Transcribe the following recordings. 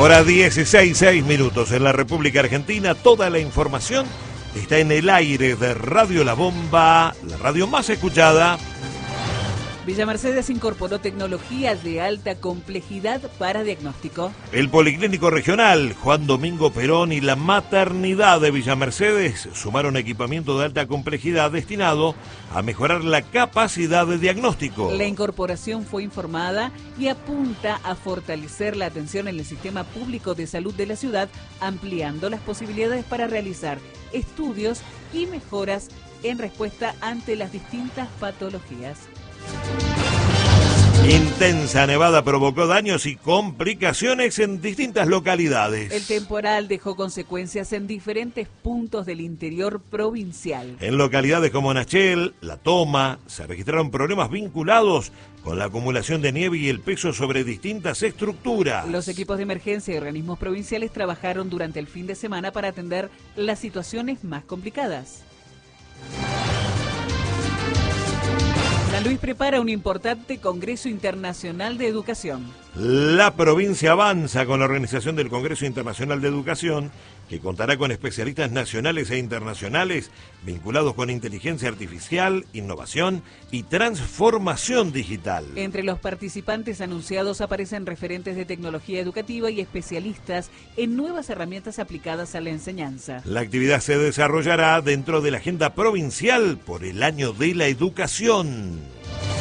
Hora 16:06 en la República Argentina. Toda la información está en el aire de Radio La Bomba, la radio más escuchada. Villa Mercedes incorporó tecnología de alta complejidad para diagnóstico. El Policlínico Regional Juan Domingo Perón y la Maternidad de Villa Mercedes sumaron equipamiento de alta complejidad destinado a mejorar la capacidad de diagnóstico. La incorporación fue informada y apunta a fortalecer la atención en el sistema público de salud de la ciudad, ampliando las posibilidades para realizar estudios y mejoras en respuesta ante las distintas patologías. Intensa nevada provocó daños y complicaciones en distintas localidades. El temporal dejó consecuencias en diferentes puntos del interior provincial. En localidades como Nachel, La Toma, se registraron problemas vinculados con la acumulación de nieve y el peso sobre distintas estructuras. Los equipos de emergencia y organismos provinciales trabajaron durante el fin de semana para atender las situaciones más complicadas. San Luis prepara un importante Congreso Internacional de Educación. La provincia avanza con la organización del Congreso Internacional de Educación, que contará con especialistas nacionales e internacionales vinculados con inteligencia artificial, innovación y transformación digital. Entre los participantes anunciados aparecen referentes de tecnología educativa y especialistas en nuevas herramientas aplicadas a la enseñanza. La actividad se desarrollará dentro de la agenda provincial por el año de la educación.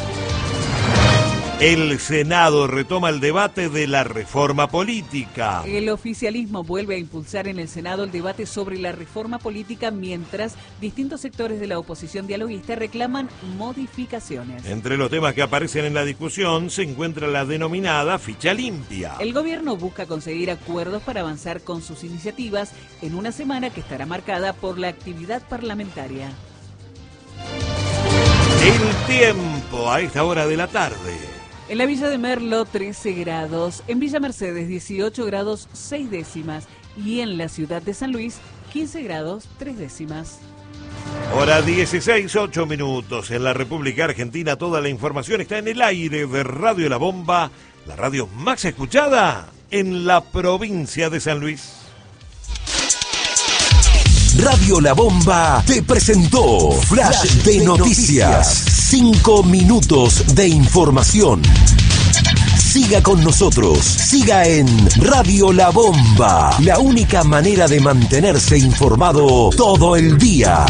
El Senado retoma el debate de la reforma política. El oficialismo vuelve a impulsar en el Senado el debate sobre la reforma política, mientras distintos sectores de la oposición dialoguista reclaman modificaciones. Entre los temas que aparecen en la discusión se encuentra la denominada ficha limpia. El gobierno busca conseguir acuerdos para avanzar con sus iniciativas en una semana que estará marcada por la actividad parlamentaria. El tiempo a esta hora de la tarde. En la Villa de Merlo, 13 grados. En Villa Mercedes, 18 grados, 6 décimas. Y en la ciudad de San Luis, 15 grados, 3 décimas. Hora 16:08 en la República Argentina. Toda la información está en el aire de Radio La Bomba, la radio más escuchada en la provincia de San Luis. Radio La Bomba te presentó Flash de Noticias. 5 minutos de información. Siga con nosotros. Siga en Radio La Bomba. La única manera de mantenerse informado todo el día.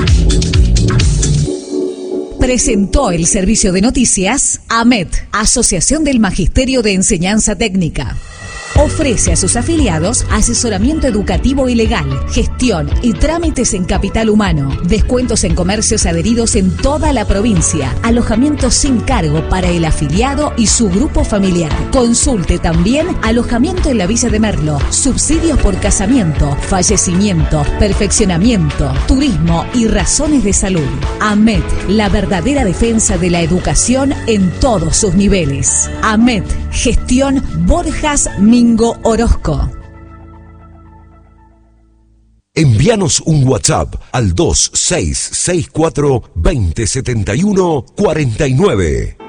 Presentó el servicio de noticias AMET, Asociación del Magisterio de Enseñanza Técnica. Ofrece a sus afiliados asesoramiento educativo y legal, gestión y trámites en capital humano, descuentos en comercios adheridos en toda la provincia, alojamiento sin cargo para el afiliado y su grupo familiar. Consulte también alojamiento en la Villa de Merlo, subsidios por casamiento, fallecimiento, perfeccionamiento, turismo y razones de salud. AMET, la verdadera defensa de la educación en todos sus niveles. AMET, gestión Borjas Mingo Orozco. Envíanos un WhatsApp al 2664 2071 49.